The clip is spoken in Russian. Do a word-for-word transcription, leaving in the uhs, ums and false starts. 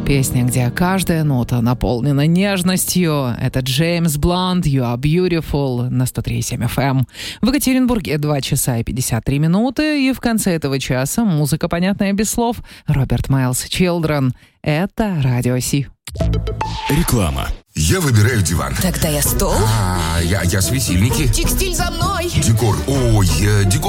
Песня, где каждая нота наполнена нежностью. Это Джеймс Блант, You Are Beautiful на сто три и семь эф эм. В Екатеринбурге два часа и пятьдесят три минуты. И в конце этого часа музыка, понятная без слов. Роберт Майлз, Children. Это Радио Си. Реклама. Я выбираю диван. Тогда я стол. А, я, я светильники. Текстиль за мной. Декор. Ой, э, декор.